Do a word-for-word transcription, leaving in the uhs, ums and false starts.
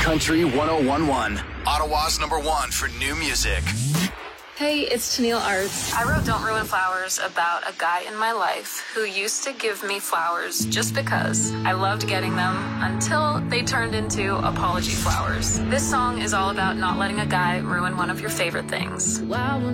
Country one oh one point one. Ottawa's number one for new music. Hey, it's Tennille Arts. I wrote Don't Ruin Flowers about a guy in my life who used to give me flowers just because. I loved getting them until they turned into apology flowers. This song is all about not letting a guy ruin one of your favorite things. Wow.